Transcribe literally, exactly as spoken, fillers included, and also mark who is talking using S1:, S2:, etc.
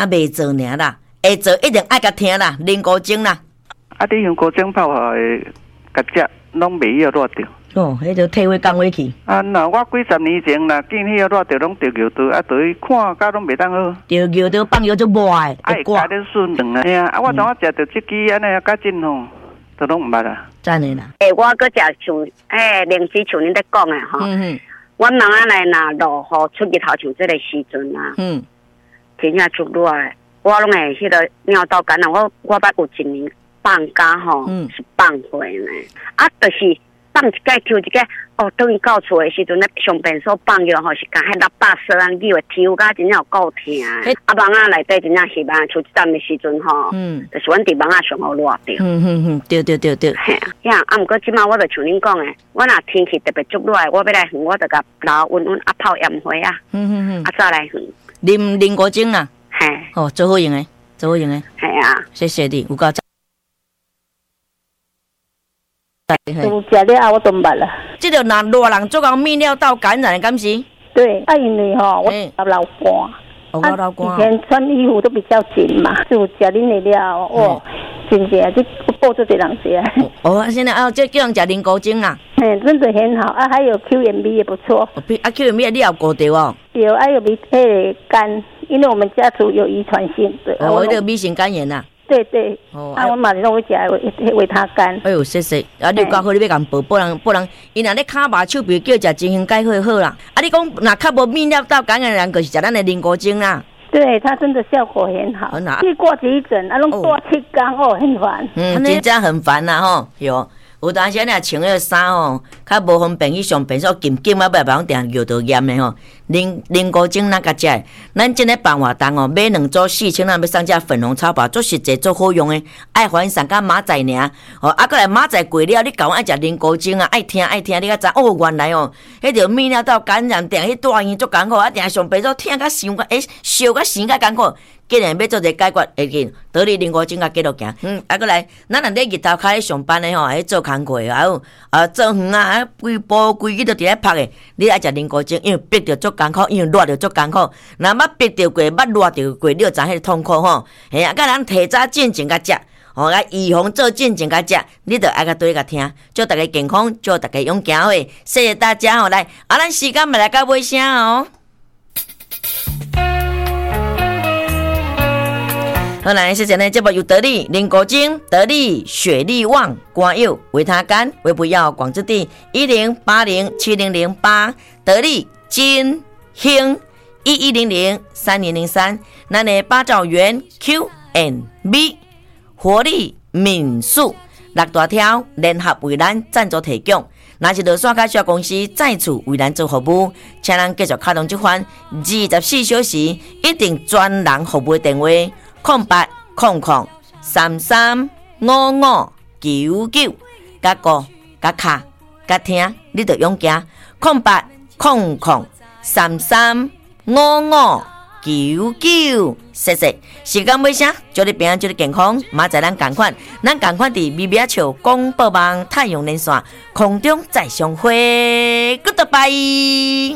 S1: 袂做尔啦，会做一定爱甲听啦，啉古精啦。
S2: 啊，你用古精泡下的，甲只拢袂晓热着。
S1: 哦，迄就退位降位去。
S2: 啊，那我几十年前啦，见迄个热着拢着摇刀，啊，对伊看甲拢袂当好。
S1: 着摇刀放药就无诶，
S2: 哎，加点顺两啊。嘿啊，啊，我当我食着即支安尼啊，较真吼，都拢毋捌啦。
S1: 真诶啦。
S3: 诶，我搁食像诶，灵芝像恁咧讲诶吼。嗯嗯。阮mam仔来若落雨出日头像即个时阵啊。嗯。真正足热诶，我拢会迄个尿道感染。我我捌有一年放假吼，嗯、是放回呢。啊，就是。放一盖抽一盖，哦，等伊到厝的时阵咧，上便所放药吼，是甲迄六百四安几的抽，甲真正有够疼。啊，网仔内底真正是网出一站的时阵吼，嗯，就是阮伫网仔上好热着。嗯嗯嗯，对对对对。嘿啊，呀，啊，毋过即摆我就像恁讲的，我若天气特别足热的，我要来远，我就甲留温温啊泡盐花啊。嗯嗯嗯。啊，再来远。
S1: 啉啉果精啊。
S3: 嘿。
S1: 哦，做好用的，做好用的。
S3: 系啊。
S1: 谢谢你，有够赞。
S4: 有食了后我都唔捌啦。
S1: 即个若热人做到泌尿道感染，敢是？
S4: 对，啊，因为吼我流汗，
S1: 哦，流汗。
S4: 以前穿衣服都比较紧嘛，就食恁的了，哦，真正这报出这人食。
S1: 哦，现在啊，这叫人食灵果精啊。
S4: 嗯，真的很好啊，还有 Q M B 也不错。
S1: 啊 ，Q M B 你有过掉哦？
S4: 有，还有米那个肝，因为我们家族有遗传性的。
S1: 哦，那个乙型肝炎呐。
S4: 对对，哦，啊，我马上会食维维他肝。
S1: 哎呦，谢谢！啊，你较好，你要共报报人，报人，伊若咧骹麻手臂叫食精英钙会好啦。啊，你讲若较无泌尿道感染的人，就是食咱的灵果精啦。
S4: 对，它真的效果很好。很好。去挂急诊，啊，拢挂七天哦，很烦。
S1: 嗯，真正很烦啦吼，有。有当时若穿迄个衫吼，较无方便去上便所紧紧啊，不然定摇到严的吼。灵灵果精哪个食？咱真个办活动哦，买两组四千，咱要送只粉红草包，做实际做好用的。爱还送甲马仔尔，哦，啊，过来马仔过了，你讲爱食灵果精啊，爱听爱听，你甲知哦，原来哦，迄条泌尿道感染定去大医足艰苦，啊，定上便所听甲伤甲，诶，烧甲生甲艰苦。既然要做一个解决，会紧倒哩灵果精甲继续行。嗯，啊，过来，咱若咧日头开上班的吼，喺做工课，还有啊做远啊，啊规步规矩都伫咧拍的。你爱食灵果精，因为逼着足艰苦，因为热着足艰苦。若捌逼着过，捌热着过，你就知迄个痛苦吼。嘿啊，甲人提早进前甲食，吼，来预防做进前甲食，你着爱甲对甲听。祝大家健康，祝大家勇行好。谢谢大家吼，来，啊，咱时间咪来到尾声哦。好，来，谢谢呢。节目有得力、灵果精、得力、雪力旺、瓜柚、维他肝、维补药、广之地一零八零七零零八，得力金兴一一零零三零零三，咱的八兆元 Q and B 活力敏速六大条联合为咱赞助提供。若是落线开销公司再次为咱做服务，请咱继续开通这款二十四小时一定专人服务的电话。空八空空三三五五九九，甲个甲卡甲听，你着勇行。空八空空三三五五九九，谢谢。时间尾声，祝你平安，祝你健康。明仔咱同款，咱同款伫咪咪笑广播网太阳连线空中再相会 ，Goodbye。